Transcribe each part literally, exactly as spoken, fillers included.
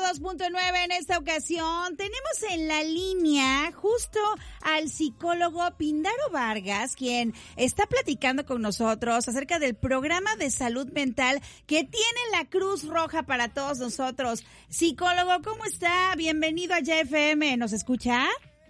dos punto nueve en esta ocasión. Tenemos en la línea justo al psicólogo Píndaro Vargas, quien está platicando con nosotros acerca del programa de salud mental que tiene la Cruz Roja para todos nosotros. Psicólogo, ¿cómo está? Bienvenido a Ya F M. ¿Nos escucha?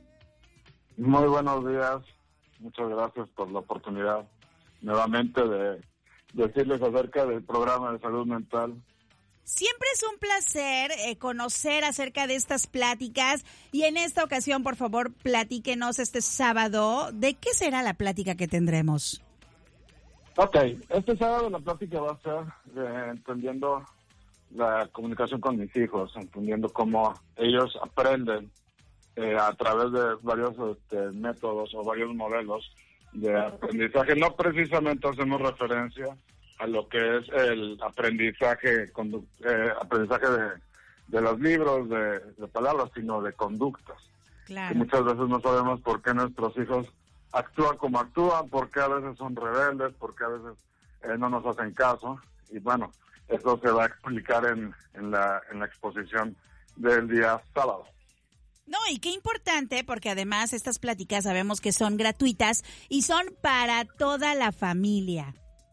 Muy buenos días. Muchas gracias por la oportunidad nuevamente de decirles acerca del programa de salud mental. Siempre es un placer eh, conocer acerca de estas pláticas y en esta ocasión, por favor, platíquenos este sábado. ¿De qué será la plática que tendremos? Ok, este sábado la plática va a ser eh, entendiendo la comunicación con mis hijos, entendiendo cómo ellos aprenden eh, a través de varios este, métodos o varios modelos de aprendizaje. No precisamente hacemos referencia a lo que es el aprendizaje condu- eh, aprendizaje de, de los libros, de, de palabras, sino de conductas. Claro. Y muchas veces no sabemos por qué nuestros hijos actúan como actúan, por qué a veces son rebeldes, por qué a veces eh, no nos hacen caso. Y bueno, eso se va a explicar en, en, la, en la exposición del día sábado. No, y qué importante, porque además estas pláticas sabemos que son gratuitas y son para toda la familia.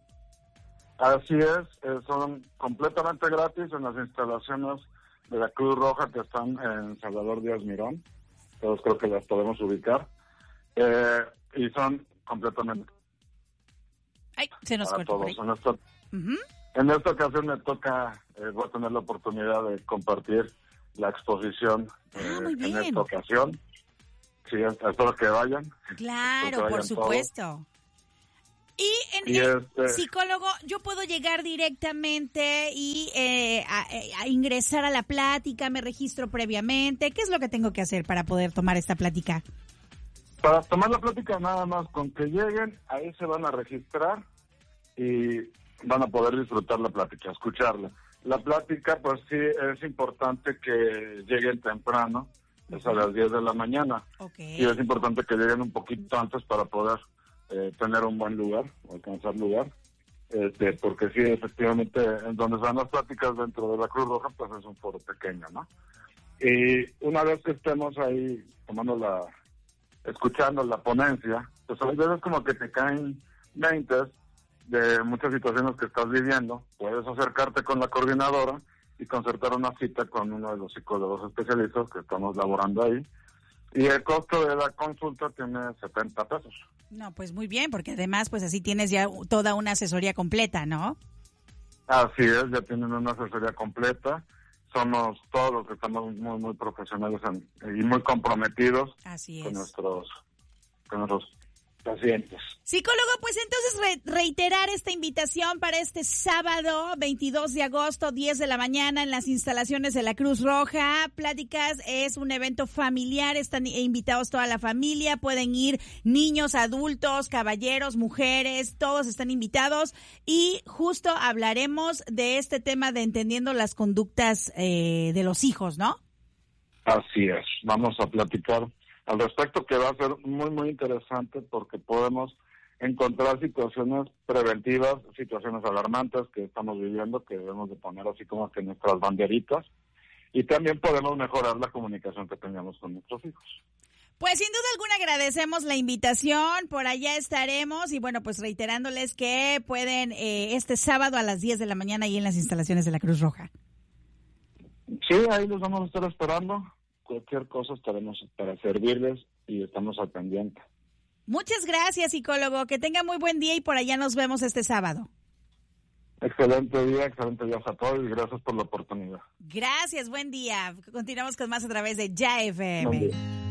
Así es, eh, son completamente gratis en las instalaciones de la Cruz Roja que están en Salvador Díaz Mirón. Todos creo que las podemos ubicar. Eh, y son completamente Ay, se nos para cortó todos. por En esta, uh-huh. en esta ocasión me toca, eh, voy a tener la oportunidad de compartir la exposición eh, ah, muy bien. en esta ocasión. Sí, espero que vayan. Claro, que vayan por supuesto. Todos. Y, en, y en este, psicólogo, yo puedo llegar directamente y eh, a, a ingresar a la plática, me registro previamente. ¿Qué es lo que tengo que hacer para poder tomar esta plática? Para tomar la plática nada más con que lleguen, ahí se van a registrar y van a poder disfrutar la plática, escucharla. La plática, pues sí, es importante que lleguen temprano, es a las diez de la mañana. Okay. Y es importante que lleguen un poquito antes para poder eh, tener un buen lugar, alcanzar lugar. Este, porque sí, efectivamente, en donde se dan las pláticas dentro de la Cruz Roja, pues es un foro pequeño, ¿no? Y una vez que estemos ahí tomando la, escuchando la ponencia, pues a veces como que te caen veintes de muchas situaciones que estás viviendo. Puedes acercarte con la coordinadora y concertar una cita con uno de los psicólogos especialistas que estamos laborando ahí. Y el costo de la consulta tiene setenta pesos. No, pues muy bien, porque además pues así tienes ya toda una asesoría completa, ¿no? Así es, ya tienen una asesoría completa. Somos todos los que estamos muy, muy profesionales en, y muy comprometidos. Así es. con nuestros, con nuestros pacientes. Psicólogo, pues entonces re- reiterar esta invitación para este sábado veintidós de agosto, diez de la mañana en las instalaciones de la Cruz Roja. Pláticas es un evento familiar, están invitados toda la familia, pueden ir niños, adultos, caballeros, mujeres, todos están invitados y justo hablaremos de este tema de entendiendo las conductas eh, de los hijos, ¿no? Así es, vamos a platicar al respecto, que va a ser muy, muy interesante porque podemos encontrar situaciones preventivas, situaciones alarmantes que estamos viviendo, que debemos de poner así como que nuestras banderitas, y también podemos mejorar la comunicación que tengamos con nuestros hijos. Pues sin duda alguna agradecemos la invitación, por allá estaremos y bueno, pues reiterándoles que pueden eh, este sábado a las diez de la mañana ahí en las instalaciones de la Cruz Roja. Sí, ahí los vamos a estar esperando. Cualquier cosa estaremos para servirles y estamos al pendiente. Muchas gracias, psicólogo. Que tenga muy buen día y por allá nos vemos este sábado. Excelente día, excelente día a todos y gracias por la oportunidad. Gracias, buen día. Continuamos con más a través de Ya F M.